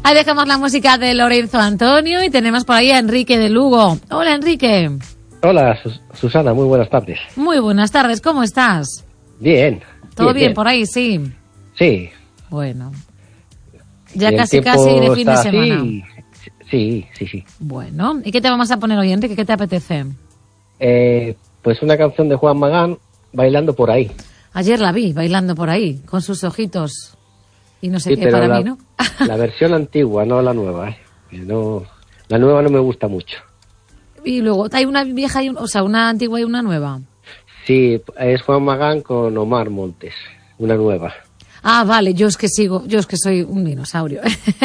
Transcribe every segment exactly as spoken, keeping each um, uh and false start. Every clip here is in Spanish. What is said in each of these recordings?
Ahí dejamos la música de Lorenzo Antonio y tenemos por ahí a Enrique de Lugo. Hola, Enrique. Hola, Sus- Susana, muy buenas tardes. Muy buenas tardes, ¿cómo estás? Bien. ¿Todo bien, bien, bien. por ahí? Sí. Sí. Bueno. Ya El casi, tiempo casi de fin de está semana. así. Sí, sí, sí. Bueno, ¿y qué te vamos a poner hoy, Enrique? ¿Qué te apetece? Eh, pues una canción de Juan Magán, Bailando por ahí. Ayer la vi bailando por ahí, con sus ojitos y no sé Sí, qué pero para la, mí, ¿no? la versión antigua, no la nueva. ¿eh? Que No, la nueva no me gusta mucho. Y luego, hay una vieja, y un- o sea, una antigua y una nueva. Sí, es Juan Magán con Omar Montes, una nueva. Ah, vale, yo es que sigo, yo es que soy un dinosaurio.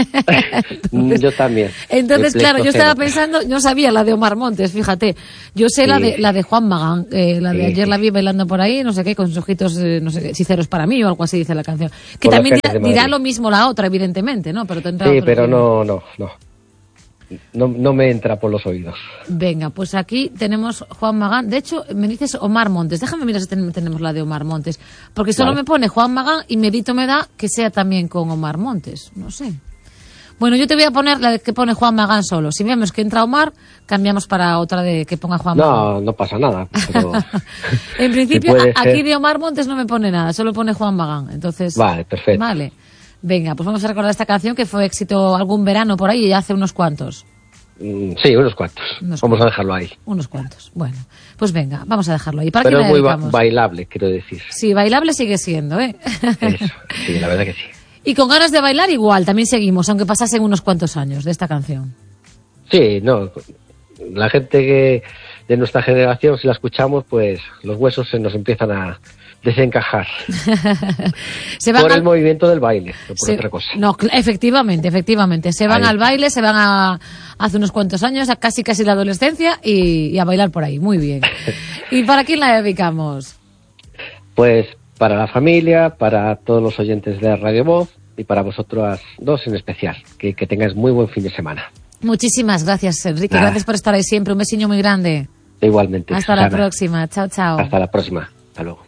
Mm, Yo también. Entonces, El claro, yo estaba Pleistoceno. pensando, no sabía la de Omar Montes, fíjate. Yo sé la Sí. de la de Juan Magán, eh, la de Sí, ayer sí. la vi bailando por ahí, no sé qué, con sus ojitos, eh, no sé qué, hechiceros para mí o algo así dice la canción. Que Por las también calles dirá, de dirá Madrid. lo mismo la otra, evidentemente, ¿no? Pero tendrá Sí, otro pero ritmo. no, no, no. No, no me entra por los oídos. Venga, pues aquí tenemos Juan Magán. De hecho, me dices Omar Montes. Déjame mirar si ten- tenemos la de Omar Montes. Porque solo Vale. me pone Juan Magán y medito me da que sea también con Omar Montes. No sé. Bueno, yo te voy a poner la de que pone Juan Magán solo. Si vemos que entra Omar, cambiamos para otra de que ponga Juan Magán. No, no pasa nada. Pero... En principio, Si puede a- aquí ser. de Omar Montes no me pone nada, solo pone Juan Magán. Entonces, Vale, perfecto. Vale. Venga, pues vamos a recordar esta canción que fue éxito algún verano por ahí, ya hace unos cuantos. Mm, Sí, unos cuantos. Unos Vamos cuantos. a dejarlo ahí. Unos cuantos. Bueno, pues venga, vamos a dejarlo ahí. ¿Para Pero qué es la muy ba- dedicamos? bailable, quiero decir. Sí, bailable sigue siendo, ¿eh? Eso, sí, la verdad que sí. Y con ganas de bailar igual, también seguimos, aunque pasasen unos cuantos años de esta canción. Sí, no. La gente que de nuestra generación, si la escuchamos, pues los huesos se nos empiezan a desencajar. Se van Por al- el movimiento del baile, no por se- otra cosa. No, cl- efectivamente, efectivamente. Se van Ahí al está. baile, se van a hace unos cuantos años, a casi casi la adolescencia y, y a bailar por ahí. Muy bien. ¿Y para quién la dedicamos? Pues para la familia, para todos los oyentes de Radio Voz y para vosotros dos en especial. Que, que tengáis muy buen fin de semana. Muchísimas gracias, Enrique. Nada. Gracias por estar ahí siempre. Un besiño muy grande. Igualmente. Hasta la Susana. próxima. Chao, chao. Hasta la próxima. Hasta luego.